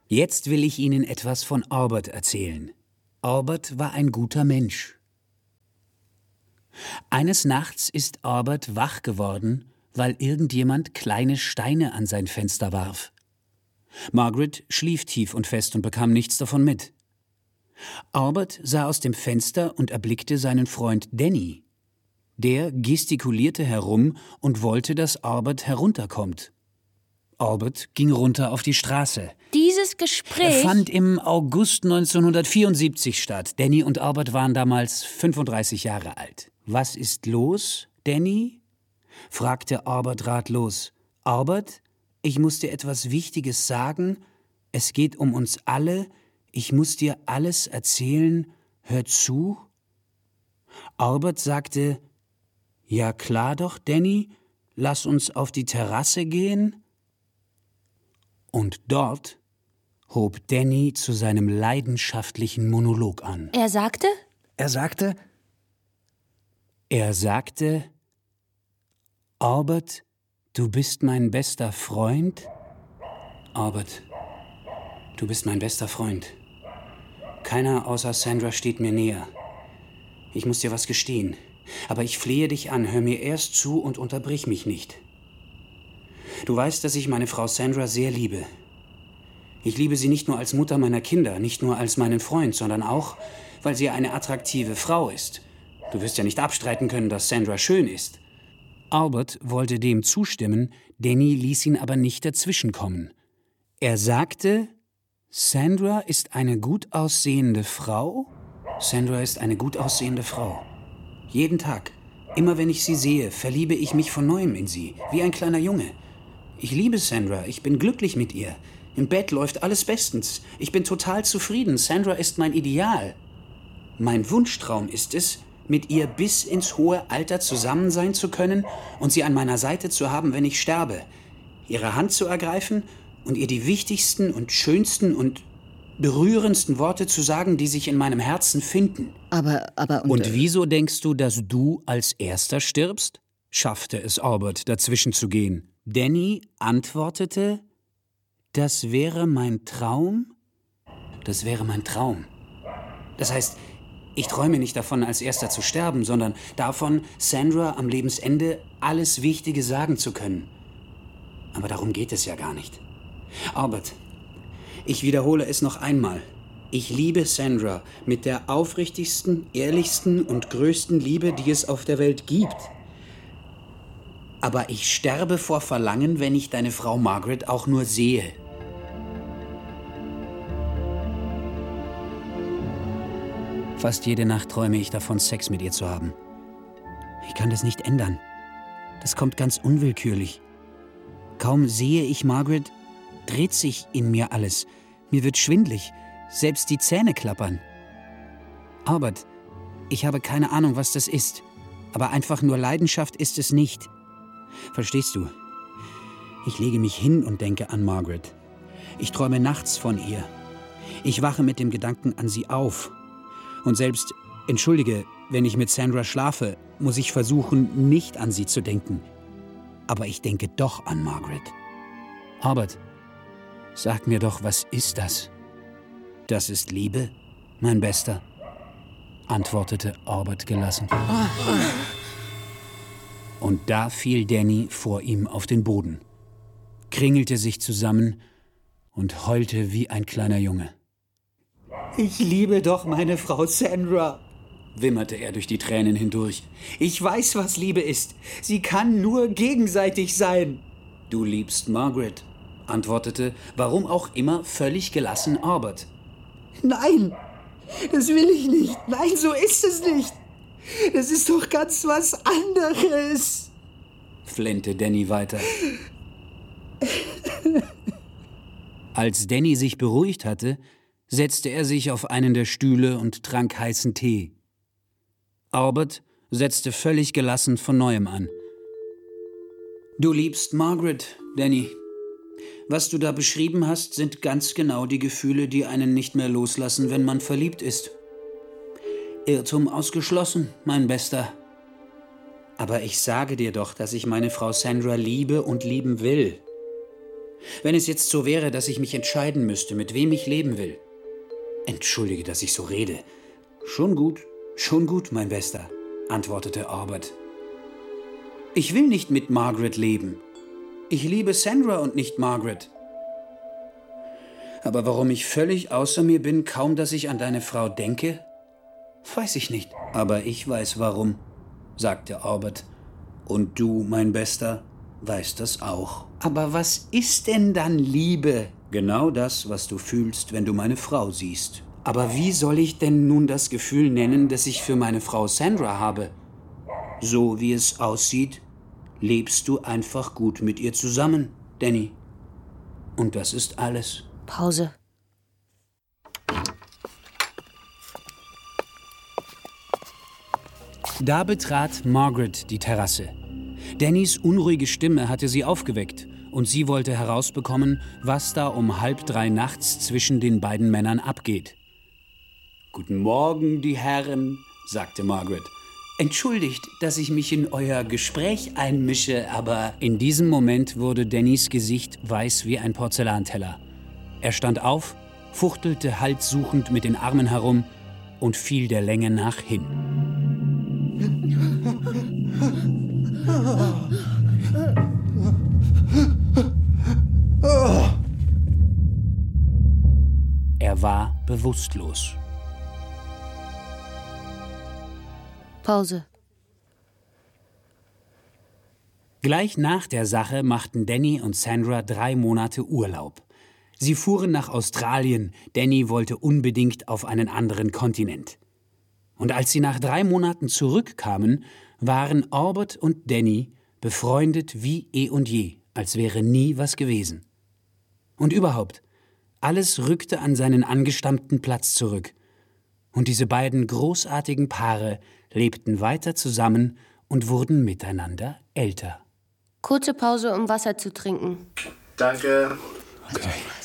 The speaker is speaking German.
Jetzt will ich Ihnen etwas von Albert erzählen. Albert war ein guter Mensch. Eines Nachts ist Albert wach geworden, weil irgendjemand kleine Steine an sein Fenster warf. Margaret schlief tief und fest und bekam nichts davon mit. Albert sah aus dem Fenster und erblickte seinen Freund Danny. Der gestikulierte herum und wollte, dass Albert herunterkommt. Albert ging runter auf die Straße. Dieses Gespräch fand im August 1974 statt. Danny und Albert waren damals 35 Jahre alt. »Was ist los, Danny?« fragte Albert ratlos. »Albert, ich muss dir etwas Wichtiges sagen. Es geht um uns alle. Ich muss dir alles erzählen. Hör zu.« Albert sagte, »Ja klar doch, Danny. Lass uns auf die Terrasse gehen.« Und dort hob Danny zu seinem leidenschaftlichen Monolog an. Er sagte, Albert, du bist mein bester Freund? Albert, du bist mein bester Freund. Keiner außer Sandra steht mir näher. Ich muss dir was gestehen, aber ich flehe dich an, hör mir erst zu und unterbrich mich nicht. Du weißt, dass ich meine Frau Sandra sehr liebe. Ich liebe sie nicht nur als Mutter meiner Kinder, nicht nur als meinen Freund, sondern auch, weil sie eine attraktive Frau ist. Du wirst ja nicht abstreiten können, dass Sandra schön ist. Albert wollte dem zustimmen, Danny ließ ihn aber nicht dazwischenkommen. Er sagte, Sandra ist eine gut aussehende Frau? Sandra ist eine gut aussehende Frau. Jeden Tag, immer wenn ich sie sehe, verliebe ich mich von neuem in sie, wie ein kleiner Junge. Ich liebe Sandra, ich bin glücklich mit ihr. Im Bett läuft alles bestens. Ich bin total zufrieden. Sandra ist mein Ideal. Mein Wunschtraum ist es, mit ihr bis ins hohe Alter zusammen sein zu können und sie an meiner Seite zu haben, wenn ich sterbe. Ihre Hand zu ergreifen und ihr die wichtigsten und schönsten und berührendsten Worte zu sagen, die sich in meinem Herzen finden. Und wieso denkst du, dass du als Erster stirbst? Schaffte es Albert, dazwischen zu gehen. Danny antwortete, das wäre mein Traum? Das wäre mein Traum. Das heißt, ich träume nicht davon, als Erster zu sterben, sondern davon, Sandra am Lebensende alles Wichtige sagen zu können. Aber darum geht es ja gar nicht. Albert, ich wiederhole es noch einmal. Ich liebe Sandra mit der aufrichtigsten, ehrlichsten und größten Liebe, die es auf der Welt gibt. Aber ich sterbe vor Verlangen, wenn ich deine Frau Margaret auch nur sehe. Fast jede Nacht träume ich davon, Sex mit ihr zu haben. Ich kann das nicht ändern. Das kommt ganz unwillkürlich. Kaum sehe ich Margaret, dreht sich in mir alles. Mir wird schwindlig, selbst die Zähne klappern. Albert, ich habe keine Ahnung, was das ist. Aber einfach nur Leidenschaft ist es nicht. Verstehst du? Ich lege mich hin und denke an Margaret. Ich träume nachts von ihr. Ich wache mit dem Gedanken an sie auf. Und selbst, entschuldige, wenn ich mit Sandra schlafe, muss ich versuchen, nicht an sie zu denken. Aber ich denke doch an Margaret. Albert, sag mir doch, was ist das? Das ist Liebe, mein Bester, antwortete Albert gelassen. Und da fiel Danny vor ihm auf den Boden, kringelte sich zusammen und heulte wie ein kleiner Junge. Ich liebe doch meine Frau Sandra, wimmerte er durch die Tränen hindurch. Ich weiß, was Liebe ist. Sie kann nur gegenseitig sein. Du liebst Margaret, antwortete, warum auch immer, völlig gelassen Albert. Nein, das will ich nicht. Nein, so ist es nicht. Das ist doch ganz was anderes, flennte Danny weiter. Als Danny sich beruhigt hatte, setzte er sich auf einen der Stühle und trank heißen Tee. Albert setzte völlig gelassen von Neuem an. Du liebst Margaret, Danny. Was du da beschrieben hast, sind ganz genau die Gefühle, die einen nicht mehr loslassen, wenn man verliebt ist. Irrtum ausgeschlossen, mein Bester. Aber ich sage dir doch, dass ich meine Frau Sandra liebe und lieben will. Wenn es jetzt so wäre, dass ich mich entscheiden müsste, mit wem ich leben will. Entschuldige, dass ich so rede. Schon gut, mein Bester, antwortete Albert. Ich will nicht mit Margaret leben. Ich liebe Sandra und nicht Margaret. Aber warum ich völlig außer mir bin, kaum dass ich an deine Frau denke? Weiß ich nicht. Aber ich weiß warum, sagte Albert. Und du, mein Bester, weißt das auch. Aber was ist denn dann Liebe? Genau das, was du fühlst, wenn du meine Frau siehst. Aber wie soll ich denn nun das Gefühl nennen, das ich für meine Frau Sandra habe? So wie es aussieht, lebst du einfach gut mit ihr zusammen, Danny. Und das ist alles. Pause. Da betrat Margaret die Terrasse. Dannys unruhige Stimme hatte sie aufgeweckt und sie wollte herausbekommen, was da um 2:30 nachts zwischen den beiden Männern abgeht. »Guten Morgen, die Herren«, sagte Margaret. »Entschuldigt, dass ich mich in euer Gespräch einmische, aber...« In diesem Moment wurde Dannys Gesicht weiß wie ein Porzellanteller. Er stand auf, fuchtelte halssuchend mit den Armen herum und fiel der Länge nach hin. Er war bewusstlos. Pause. Gleich nach der Sache machten Danny und Sandra 3 Monate Urlaub. Sie fuhren nach Australien. Danny wollte unbedingt auf einen anderen Kontinent. Und als sie nach 3 Monaten zurückkamen, waren Albert und Danny befreundet wie eh und je, als wäre nie was gewesen. Und überhaupt, alles rückte an seinen angestammten Platz zurück. Und diese beiden großartigen Paare lebten weiter zusammen und wurden miteinander älter. Kurze Pause, um Wasser zu trinken. Danke. Okay.